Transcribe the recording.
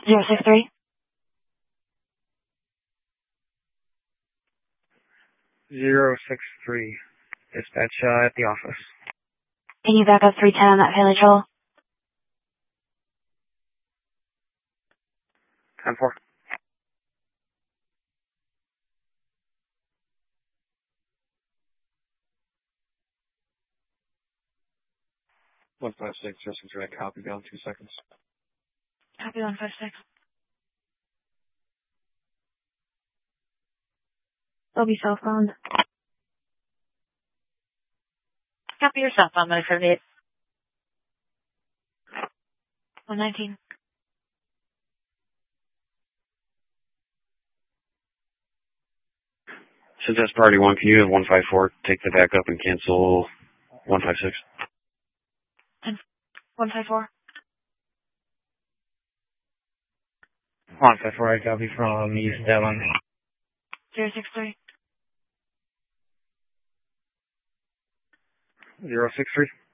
063. 063. Dispatch at the office. Can you back up 310 on that failure trouble? 10-4. One 156, just direct copy down 2 seconds. Copy 156. They'll be cell phone. Copy your cell phone, 78. 119. Since that's priority 1, can you have 154 take the backup and cancel 156? And 154. 154, I copy from East Devon. 063. 063.